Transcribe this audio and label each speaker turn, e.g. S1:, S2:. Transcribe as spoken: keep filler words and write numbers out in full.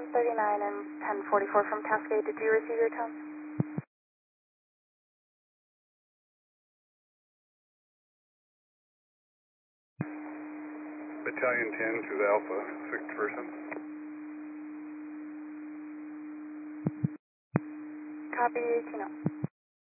S1: thirty-nine and ten forty-four from Cascade. Did you receive your tone?
S2: Battalion ten to the Alpha, sixth person.
S1: Copy, eighteen oh.